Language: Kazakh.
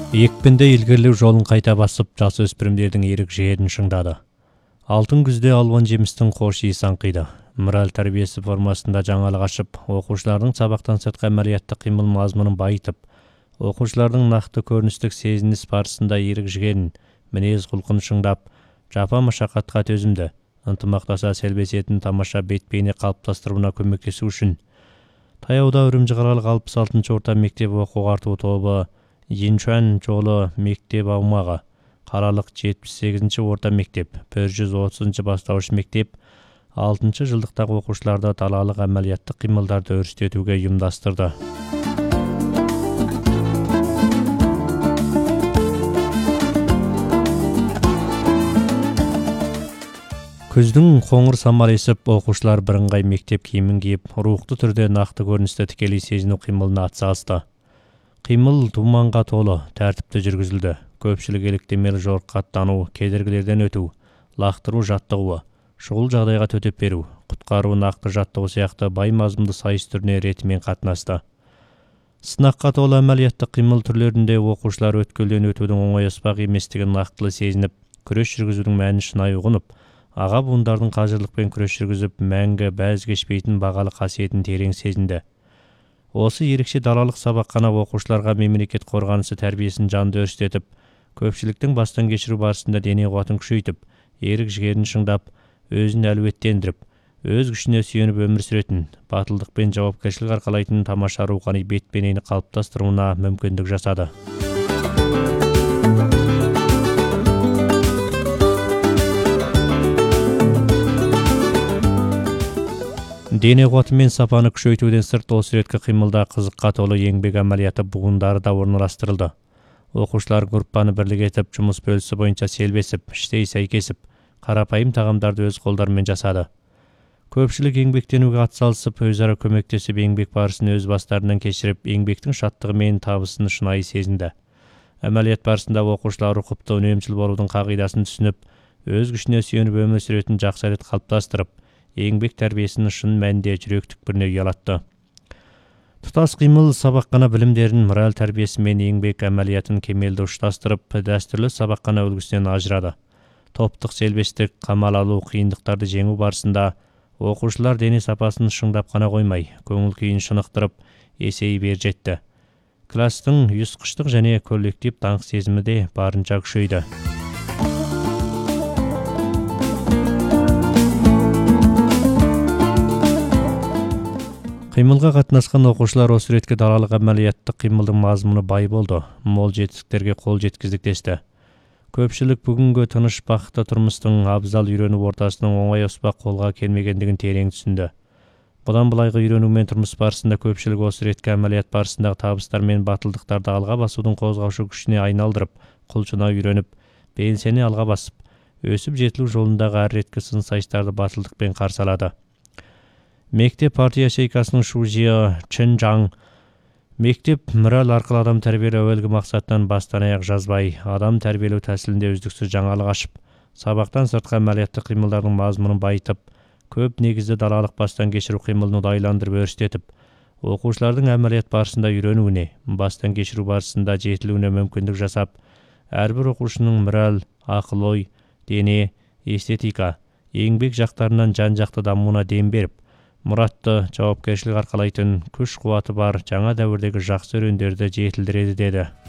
Екпінді илгерлеу жолын қайта басып, жасөспірімдердің ерік жігерін шыңдады. Алтын күзде алуан жемістің хош иісі аңқиды. Мораль тәрбиесі формасында жаңалық ашып, оқушылардың сабақтан сыртқы әмәлиятты қимыл мазмұнын байытып, оқушылардың нақты көріністік сезініс барысында ерік жігерін, мінез құлқын шыңдап, жапа машақатқа төзімді, ынтымақтаса селбесетін тамаша бет-бейне қалыптастыруына көмектесу үшін таяуда Үрімжі қалалық 66 орта мектеп оқу-ағарту тобы Енчуан жолы мектеп аумағы, Қаралық 78 орта мектеп, 130 бастауыш мектеп 6 жылдықтағы оқушыларды далалық әмәлиятты қимылдарды өрістетуге ұйымдастырды. Күздің қоңыр самал есіп, оқушылар бірыңғай мектеп киімін киіп, рухты түрде нақты көріністі тікелей сезіну қимылына атсалысты. Қимыл думанға толы, тәртіпті жүргізілді. Көпшілік еліктемелі жорыққа аттану, кедергілерден өту, лақтыру жаттығуы, шұғыл жағдайға төтеп беру, құтқару нақты жаттығу сияқты бай мазмұнды сайыс түріне ретімен қатынасты. Сынаққа толы әмәлиятты қимыл түрлерінде оқушылар өткелден өтудің оңайыспақ еместігін нақтылы сезініп, күрес жүргізудің мәнін шынайы ұғынып, аға буындардың қажырлықпен күрес жүргізіп, мәңгі бәз кешпейтін бағалы қасиетін терең сезінді. Осы ерекше далалық сабақ қана оқушыларға мемлекет қорғанысы тәрбиесін жанды өрістетіп, көпшіліктің бастан кешіру барысында дене қуатын күшейтіп, ерік жігерін шыңдап, өзін әлеуеттендіріп, өз күшіне сүйеніп өмір сүретін, батылдық пен жауапкершілік арқалайтын тамаша рухани бет-бейнені қалыптастыруына мүмкіндік жасады. Дене қуаты мен сапаны күшейтуден сырт осы реткі қимылда қызыққа толы еңбек әмәлияты буындары да орналастырылды. Оқушылар группаны бірлік етіп, жұмыс бөлісі бойынша селбесіп, іштей сәйкесіп, қарапайым тағамдарды өз қолдарымен жасады. Көпшілік еңбектенуге атсалысып, өзара көмектесіп, еңбек барысын өз бастарынан кешіріп, еңбектің шаттығы мен табысын шынайы сезінді. Әмәлият барысында оқушылар ұқыпты үнемшіл болудың қағидасын түсініп, өз күшіне сүйеніп өмір сүретін жақсы әдет қалыптастырып, еңбек тәрбиесінің шын мәнінде жүрек түкпіріне ұялатты. Тұтас қимыл сабақ қана білімдерін мораль тәрбиесі мен еңбек әмәлиятын кемелді ұштастырып, дәстүрлі сабақ қана үлгісінен ажырады. Топтық селбестік, қамал алу, қиындықтарды жеңу барысында оқушылар дене сапасын шыңдап қана қоймай, көңіл күйін шынықтырып, есейіп жетті. Кластың ұйысқыштық және коллектив даңқ сезімі де барынша күшейді. Қимылға қатынасқан оқушылар осы реткі далалық әмәлиятты қимылдың мазмұны бай болды, мол жетістіктерге қол жеткіздік десті. Көпшілік бүгінгі тыныш бақытты тұрмыстың абзал үйрену ортасының оңай ұспақ қолға келмегендігін терең түсінді. Бұдан былайғы үйрену мен тұрмыс барысында көпшілік осы реткі әмәлият барысындағы табыстар мен батылдықтарды алға басудың қозғаушы күшіне айналдырып, құлшына үйреніп, белсене алға басып, өсіп жетілу жолындағы әр реткі сын сайыстарды батылдықпен қарсы алады. Мектеп партия шейкасының Шужия Чэнжаң мектеп мораль арқылы адам тәрбиелеу әуелгі мақсаттан бастан аяқ жазбай, адам тәрбиелеу тәсілінде үздіксіз жаңалық ашып, сабақтан сыртқы әмәлиятты қимылдардың мазмұнын байытып, көп негізді далалық бастан кешіру қимылын ұдайландырып өрістетіп, оқушылардың әмәлият барысында үйренуіне, бастан кешіру барысында жетілуіне мүмкіндік жасап, әрбір оқушының мораль, ақыл-ой, дене, эстетика, еңбек жақтарынан жан-жақты дамуына дем беріп, мұратты, жауапкершілік арқалайтын күш қуаты бар жаңа дәуірдегі жақсы өрендерді жетілдіреді деді.